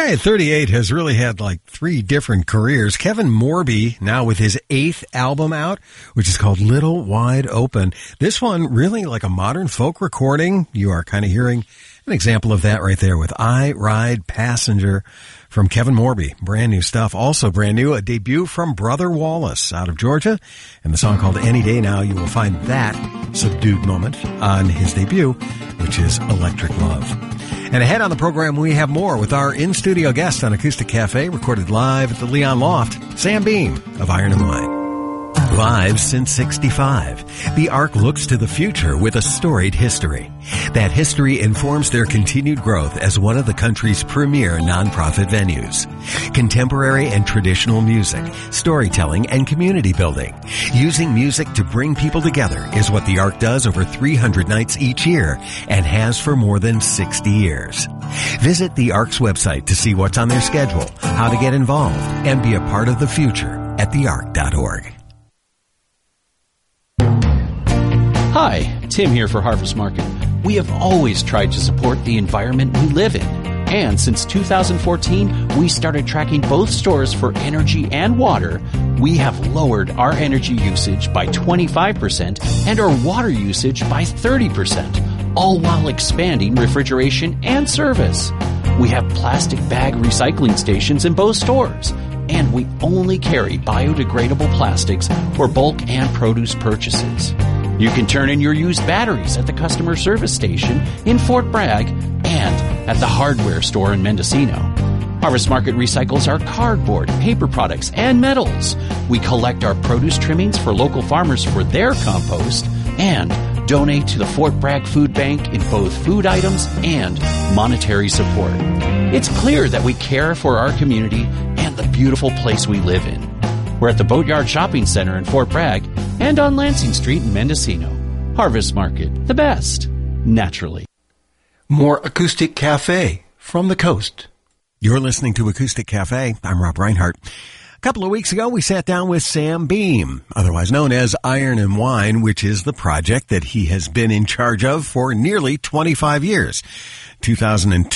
guy at 38 has really had like 3 different careers. Kevin Morby, now with his 8th album out, which is called Little Wide Open. This one really like a modern folk recording. You are kind of hearing an example of that right there with I Ride Passenger from Kevin Morby. Brand new stuff. Also brand new, a debut from Brother Wallace out of Georgia, and the song called Any Day Now. You will find that subdued moment on his debut, which is Electric Love. And ahead on the program, we have more with our in-studio guest on Acoustic Cafe, recorded live at the Leon Loft, Sam Beam of Iron and Wine. Live since '65, the Ark looks to the future with a storied history. That history informs their continued growth as one of the country's premier nonprofit venues. Contemporary and traditional music, storytelling, and community building. Using music to bring people together is what the Ark does over 300 nights each year and has for more than 60 years. Visit the Ark's website to see what's on their schedule, how to get involved, and be a part of the future at theark.org. Hi, Tim here for Harvest Market. We have always tried to support the environment we live in. And since 2014, we started tracking both stores for energy and water. We have lowered our energy usage by 25% and our water usage by 30%, all while expanding refrigeration and service. We have plastic bag recycling stations in both stores. And we only carry biodegradable plastics for bulk and produce purchases. You can turn in your used batteries at the customer service station in Fort Bragg and at the hardware store in Mendocino. Harvest Market recycles our cardboard, paper products, and metals. We collect our produce trimmings for local farmers for their compost and donate to the Fort Bragg Food Bank in both food items and monetary support. It's clear that we care for our community and the beautiful place we live in. We're at the Boatyard Shopping Center in Fort Bragg and on Lansing Street in Mendocino. Harvest Market, the best, naturally. More Acoustic Cafe from the coast. You're listening to Acoustic Cafe. I'm Rob Reinhardt. A couple of weeks ago, we sat down with Sam Beam, otherwise known as Iron and Wine, which is the project that he has been in charge of for nearly 25 years. 2002.